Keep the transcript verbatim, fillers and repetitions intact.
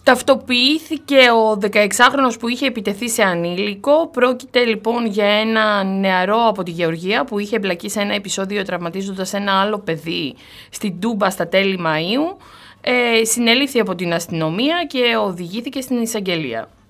Ταυτοποιήθηκε ο δεκαεξάχρονος που είχε επιτεθεί σε ανήλικο. Πρόκειται λοιπόν για ένα νεαρό από τη Γεωργία που είχε εμπλακεί σε ένα επεισόδιο τραυματίζοντας ένα άλλο παιδί στην Τούμπα στα τέλη Μαΐου. Ε, συνελήφθη από την αστυνομία και οδηγήθηκε στην εισαγγελία.